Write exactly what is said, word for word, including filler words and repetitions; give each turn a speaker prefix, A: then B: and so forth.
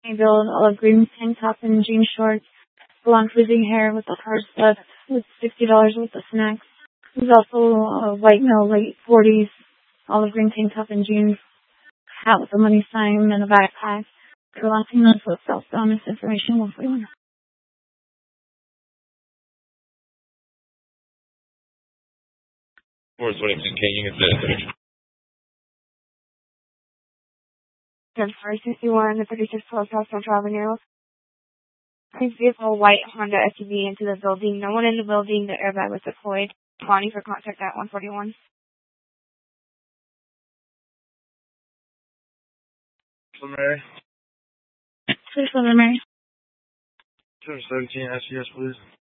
A: Bill, an olive green tank top and jean shorts, blonde frizzy hair with a hard stuff, with sixty dollars worth of snacks. He's also a white male, late forties, olive green tank top and jeans, hat with a money sign and a backpack. For Latinos with self-bonus information, one forty-one.
B: Force twenty-two, can you get the
C: ten four sixty-one, the thirty-six twelve South Central Avenue. His vehicle, white Honda S U V, into the building. No one in the building. The airbag was deployed. Calling for contact at one forty-one.
D: Mary.
A: Please, Mary.
D: two seventeen S E S, please.